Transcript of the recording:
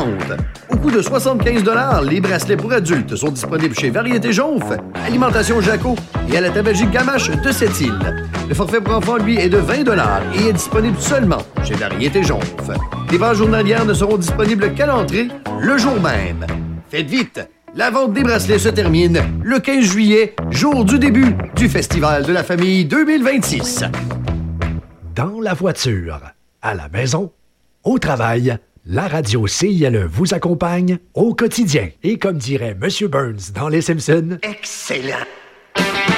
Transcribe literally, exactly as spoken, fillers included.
vente. Au coût de soixante-quinze dollars, les bracelets pour adultes sont disponibles chez Variété Jonf, Alimentation Jaco et à la tabagie Gamache de Sept-Îles. Le forfait pour enfants, lui, est de vingt dollars et est disponible seulement chez Variété Jonf. Les ventes journalières ne seront disponibles qu'à l'entrée, le jour même. Faites vite! La vente des bracelets se termine le quinze juillet, jour du début du Festival de la Famille deux mille vingt-six. Dans la voiture, à la maison, au travail, la radio C I L E vous accompagne au quotidien. Et comme dirait M. Burns dans Les Simpsons... Excellent!